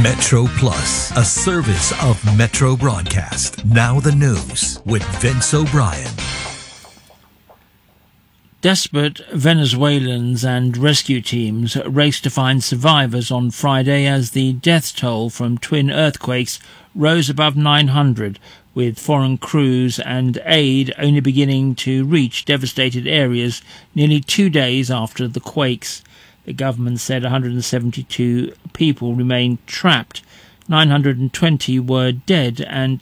Metro Plus, a service of Metro Broadcast. Now the news with Vince O'Brien. Desperate Venezuelans and rescue teams raced to find survivors on Friday as the death toll from twin earthquakes rose above 900, with foreign crews and aid only beginning to reach devastated areas nearly 2 days after the quakes. The government said 172 people remained trapped, 920 were dead and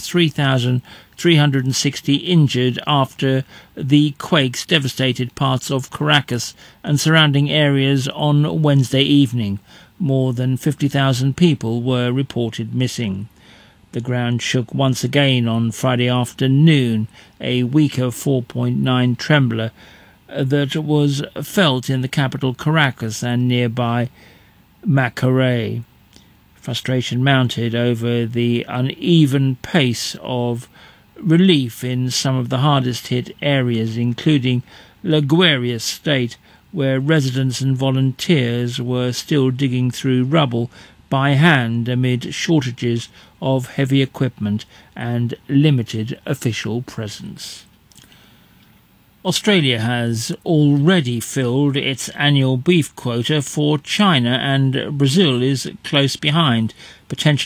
3,360 injured after the quakes devastated parts of Caracas and surrounding areas on Wednesday evening. More than 50,000 people were reported missing. The ground shook once again on Friday afternoon, a weaker 4.9 trembler that was felt in the capital Caracas and nearby Macaré. Frustration mounted over the uneven pace of relief in some of the hardest hit areas, including La Guaira state, where residents and volunteers were still digging through rubble by hand amid shortages of heavy equipment and limited official presence. Australia has already filled its annual beef quota for China, and Brazil is close behind, potentially